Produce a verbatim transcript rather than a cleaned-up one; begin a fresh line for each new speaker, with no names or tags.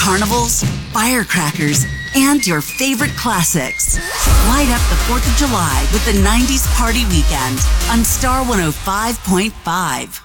carnivals, firecrackers, and your favorite classics. Light up the fourth of July with the nineties Party Weekend on Star one oh five point five.